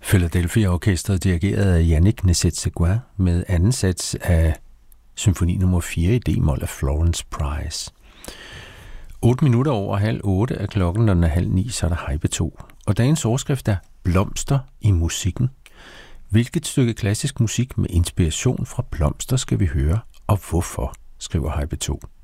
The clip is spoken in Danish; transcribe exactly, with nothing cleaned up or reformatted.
Philadelphia Orkestret dirigeret af Yannick Nézet-Séguin med anden sats af symfoni nummer fire i D-mol af Florence Price. otte minutter over halv otte er klokken, når den er halv ni, så er der Hej P to. Og dagens overskrift er Blomster i musikken. Hvilket stykke klassisk musik med inspiration fra blomster skal vi høre, og hvorfor, skriver Hej P to.